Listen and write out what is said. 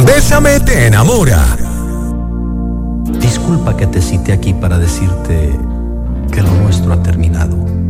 Bésame te enamora. Disculpa que te cité aquí para decirte que lo nuestro ha terminado.